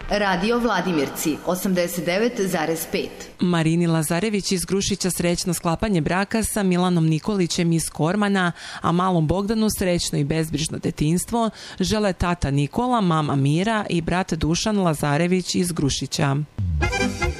Radio Vladimirci 89,5. Marini Lazarević iz Grušića srećno sklapanje braka sa Milanom Nikolićem iz Kormana, a malom Bogdanu srećno i bezbrižno detinjstvo žele tata Nikola, mama Mira i brat Dušan Lazarević iz Grušića.